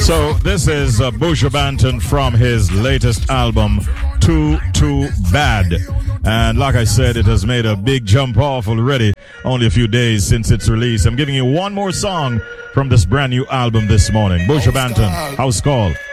So this is Buju Banton from his latest album, Too Bad. And like I said, it has made a big jump off already, only a few days since its release. I'm giving you one more song from this brand new album this morning. Buju Banton, House Call.